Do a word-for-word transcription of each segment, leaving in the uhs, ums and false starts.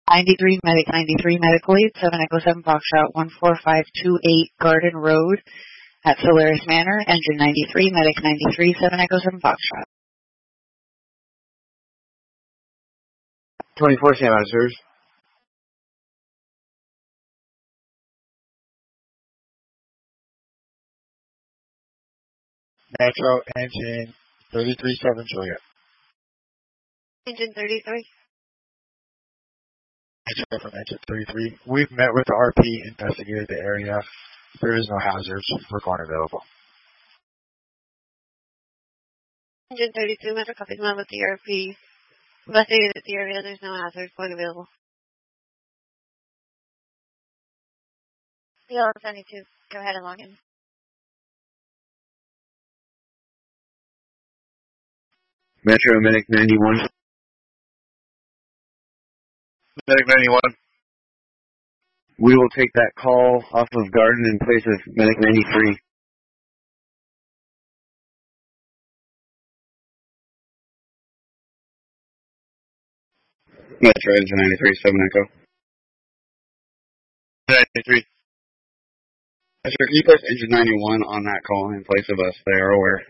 ninety-three, Medic ninety-three, Medical Aid, seven Echo seven Foxtrot, one four five two eight Garden Road at Solaris Manor, Engine ninety-three, Medic ninety-three, seven Echo seven Foxtrot. twenty-four, Sam out of service. Metro, engine thirty-three, seven Juliet. Engine thirty-three. Metro from engine thirty-three. We've met with the R P, investigated the area. There is no hazards. We're going available. Engine thirty-two, Metro copies met with the R P. Investigated the area. There's no hazards. Going available. B L seventy-two, go ahead and log in. Metro, Medic ninety-one. Medic ninety-one. We will take that call off of Garden in place of Medic ninety-three. Metro, Engine ninety-three, seven Echo. ninety-three. Metro, can you place Engine ninety-one on that call in place of us? They are aware.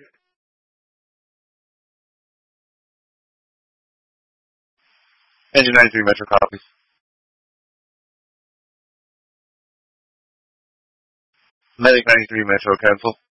Engine ninety-three, Metro copies. Medic ninety-three, Metro cancel.